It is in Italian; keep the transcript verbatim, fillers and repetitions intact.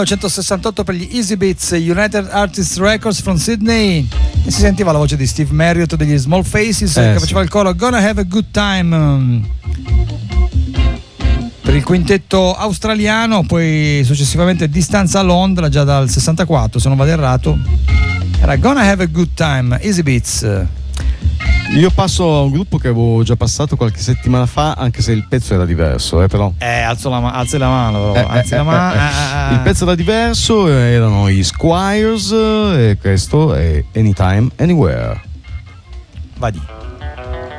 millenovecentosessantotto per gli Easy Beats, United Artists Records from Sydney, e si sentiva la voce di Steve Marriott degli Small Faces, eh, che faceva sì. il coro Gonna Have a Good Time per il quintetto australiano. Poi successivamente Distanza a Londra, già dal sessantaquattro se non vado errato, era Gonna Have a Good Time, Easy Beats. Io passo a un gruppo che avevo già passato qualche settimana fa, anche se il pezzo era diverso, eh, però. Eh, alzo la, ma- alzi la mano, però. Eh, alzi eh, la mano. eh, eh. Il pezzo era diverso, erano i Squires, e questo è Anytime, Anywhere. Vadi.